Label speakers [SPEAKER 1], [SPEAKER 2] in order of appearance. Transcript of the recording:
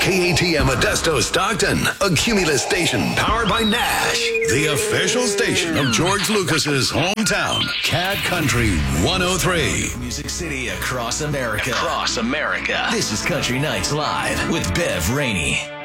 [SPEAKER 1] KATM Modesto Stockton, a Cumulus station powered by Nash, the official station of George Lucas's hometown, Cat Country 103.
[SPEAKER 2] Music City across America. This is Country Nights Live with Bev Rainey.